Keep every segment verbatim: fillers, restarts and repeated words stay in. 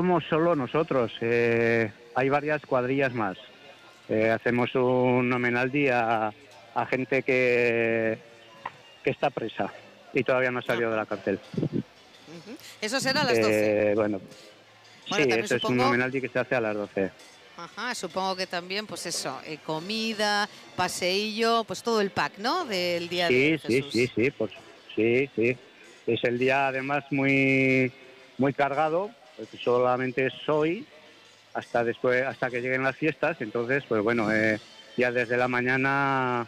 vamos solo nosotros, eh, hay varias cuadrillas más. Eh, hacemos un homenaldi a, a gente que, que está presa y todavía no ha salido de la cárcel. Uh-huh. Eso será a las doce. Eh, bueno, bueno, sí, también eso supongo... es un homenaldi que se hace a las doce. Ajá, supongo que también, pues eso, eh, comida, paseillo, pues todo el pack, ¿no? Del día sí, de Sí, Jesús. sí, sí, pues sí, sí. Es el día además muy, muy cargado, porque solamente es hoy, hasta después, hasta que lleguen las fiestas. Entonces, pues bueno, eh, ya desde la mañana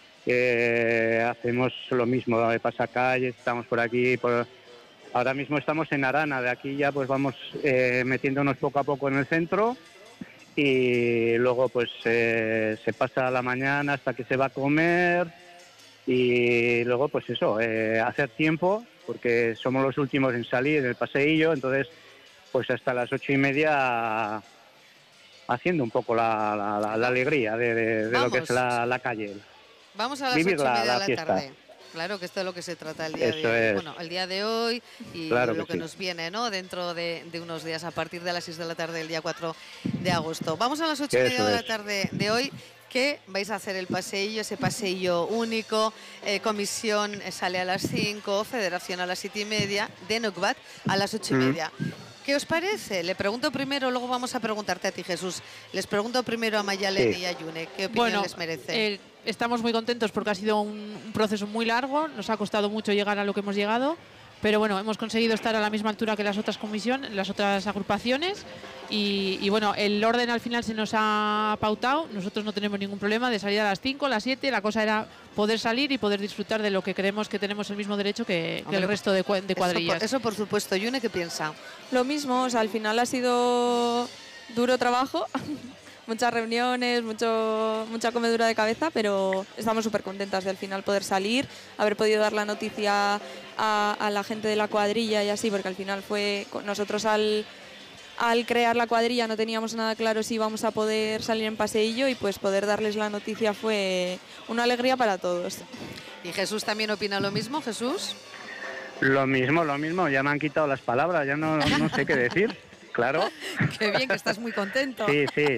eh, hacemos lo mismo, de pasacalles, estamos por aquí, por... ahora mismo estamos en Arana, de aquí ya pues vamos eh, metiéndonos poco a poco en el centro. Y luego pues eh, se pasa la mañana hasta que se va a comer y luego pues eso, eh, hacer tiempo, porque somos los últimos en salir en el paseillo, entonces pues hasta las ocho y media haciendo un poco la, la, la, la alegría de, de, de lo que es la, la calle. Vamos a las Vivir ocho y la, media la de la fiesta. tarde. Claro que esto es lo que se trata el día Eso de es. bueno, el día de hoy y claro lo que, que sí. nos viene, ¿no? Dentro de, de unos días, a partir de las seis de la tarde del día cuatro de agosto. Vamos a las ocho y media de la tarde de hoy, que vais a hacer el paseillo, ese paseillo único. Eh, comisión sale a las cinco, Federación a las siete y media, de Nocbat a las ocho y media. Mm. ¿Qué os parece? Le pregunto primero, luego vamos a preguntarte a ti, Jesús. Les pregunto primero a Mayalen sí. y a Yune. ¿Qué opinión bueno, les merece? Eh, estamos muy contentos porque ha sido un, un proceso muy largo. Nos ha costado mucho llegar a lo que hemos llegado. Pero bueno, hemos conseguido estar a la misma altura que las otras comisiones, las otras agrupaciones. Y, y bueno, el orden al final se nos ha pautado. Nosotros no tenemos ningún problema de salir a las cinco, a las siete. La cosa era poder salir y poder disfrutar de lo que creemos que tenemos el mismo derecho que, que el resto de, de cuadrillas. Eso por, eso por supuesto. Yune, ¿qué piensa? Lo mismo, o sea, al final ha sido duro trabajo. Muchas reuniones, mucho, mucha comedura de cabeza, pero estamos súper contentas de al final poder salir, haber podido dar la noticia a, a la gente de la cuadrilla y así, porque al final fue nosotros al, al crear la cuadrilla no teníamos nada claro si íbamos a poder salir en paseillo y pues poder darles la noticia fue una alegría para todos. ¿Y Jesús también opina lo mismo, Jesús? Lo mismo, lo mismo, ya me han quitado las palabras, ya no, no sé qué decir, claro. Qué bien, que estás muy contento. Sí, sí.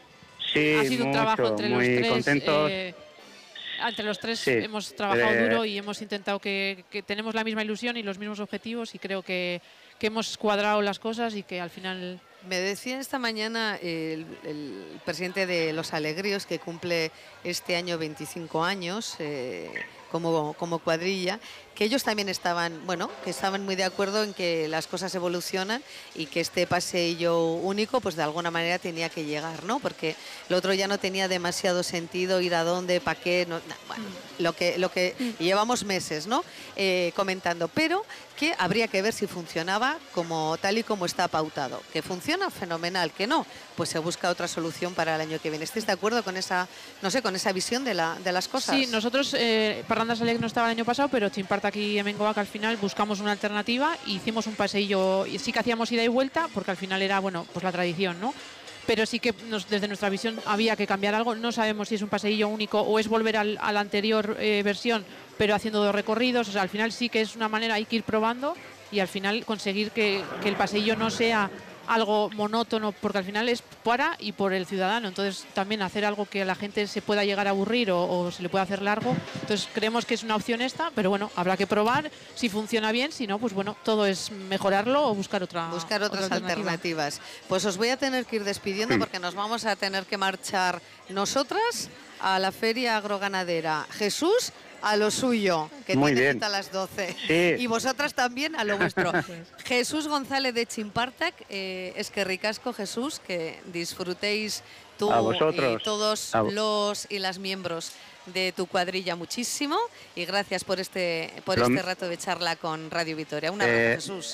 Sí, ha sido mucho, un trabajo entre los muy tres. Contentos. Eh, entre los tres sí, hemos trabajado eh, duro y hemos intentado que, que tenemos la misma ilusión y los mismos objetivos y creo que, que hemos cuadrado las cosas y que al final... Me decía esta mañana el, el presidente de Los Alegríos, que cumple este año veinticinco años eh, como, como cuadrilla, que ellos también estaban, bueno, que estaban muy de acuerdo en que las cosas evolucionan y que este paseillo único, pues de alguna manera tenía que llegar, ¿no? Porque lo otro ya no tenía demasiado sentido, ir a dónde, para qué, no, no, bueno, lo que, lo que llevamos meses, ¿no? Eh, comentando, pero que habría que ver si funcionaba como tal y como está pautado. Que funciona fenomenal, que no, pues se busca otra solución para el año que viene. ¿Estáis de acuerdo con esa, no sé, con esa visión de, la, de las cosas? Sí, nosotros, eh, Parrandas Alegre no estaba el año pasado, pero Chimparta aquí en Bengoac al final buscamos una alternativa e hicimos un paseillo, y sí que hacíamos ida y vuelta, porque al final era, bueno, pues la tradición, ¿no? Pero sí que nos, desde nuestra visión había que cambiar algo. No sabemos si es un paseillo único o es volver al, a la anterior eh, versión, pero haciendo dos recorridos. O sea, al final sí que es una manera, hay que ir probando y al final conseguir que, que el paseillo no sea algo monótono, porque al final es para y por el ciudadano. Entonces también hacer algo que a la gente se pueda llegar a aburrir o, o se le pueda hacer largo. Entonces creemos que es una opción esta, pero bueno, habrá que probar si funciona bien. Si no, pues bueno, todo es mejorarlo o buscar otra buscar otras otra alternativas. Pues os voy a tener que ir despidiendo porque nos vamos a tener que marchar nosotras a la feria agroganadera. Jesús a lo suyo, que Muy tiene bien. cita a las doce. Sí. Y vosotras también a lo vuestro. Jesús González de Chimpartac, eh, es que ricasco, Jesús, que disfrutéis tú a vosotros. y todos a los y las miembros de tu cuadrilla muchísimo. Y gracias por este, por lo, este rato de charla con Radio Vitoria. Un abrazo, eh, Jesús.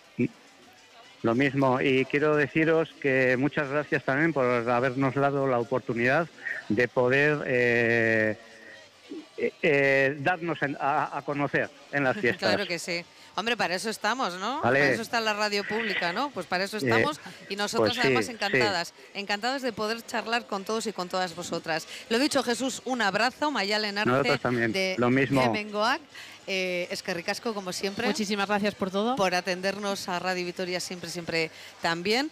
Lo mismo, y quiero deciros que muchas gracias también por habernos dado la oportunidad de poder eh, eh, eh, darnos en, a, a conocer en las fiestas. Claro que sí. Hombre, para eso estamos, ¿no? Vale. Para eso está la radio pública, ¿no? Pues para eso estamos eh, y nosotros pues además sí, encantadas, sí. encantadas de poder charlar con todos y con todas vosotras. Lo dicho, Jesús, un abrazo, Mayalen Arce de, Lo mismo. de Bengoac. Eh, es que ricasco, como siempre. Muchísimas gracias por todo. Por atendernos a Radio Vitoria siempre, siempre también.